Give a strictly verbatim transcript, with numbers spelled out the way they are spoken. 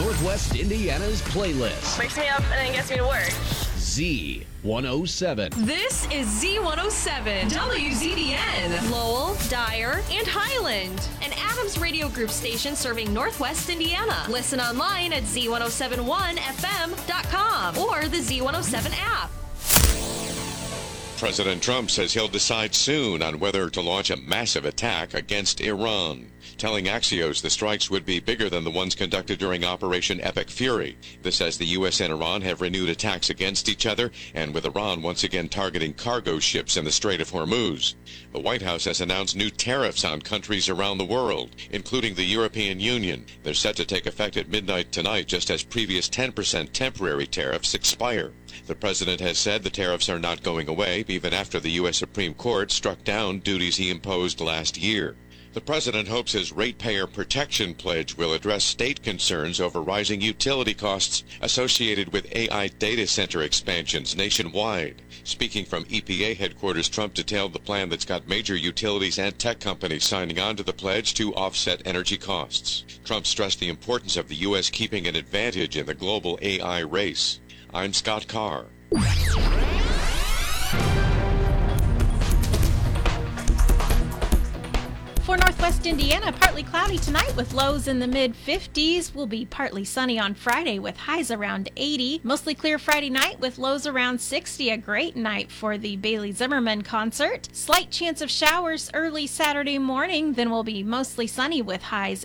Northwest Indiana's playlist. Wakes me up and then gets me to work. Z one oh seven. This is Z one oh seven, W Z B N, Lowell, Dyer, and Highland, an Adams Radio Group station serving Northwest Indiana. Listen online at Z one oh seven one F M dot com or the Z one oh seven app. President Trump says he'll decide soon on whether to launch a massive attack against Iran, telling Axios the strikes would be bigger than the ones conducted during Operation Epic Fury. This as the U S and Iran have renewed attacks against each other, and with Iran once again targeting cargo ships in the Strait of Hormuz. The White House has announced new tariffs on countries around the world, including the European Union. They're set to take effect at midnight tonight, just as previous ten percent temporary tariffs expire. The president has said the tariffs are not going away, even after the U S Supreme Court struck down duties he imposed last year. The president hopes his ratepayer protection pledge will address state concerns over rising utility costs associated with A I data center expansions nationwide. Speaking from E P A headquarters, Trump detailed the plan that's got major utilities and tech companies signing on to the pledge to offset energy costs. Trump stressed the importance of the U S keeping an advantage in the global A I race. I'm Scott Carr. For Northwest Indiana, partly cloudy tonight with lows in the mid fifties. Will be partly sunny on Friday with highs around eighty. Mostly clear Friday night with lows around sixty. A great night for the Bailey Zimmerman concert. Slight chance of showers early Saturday morning. Then will be mostly sunny with highs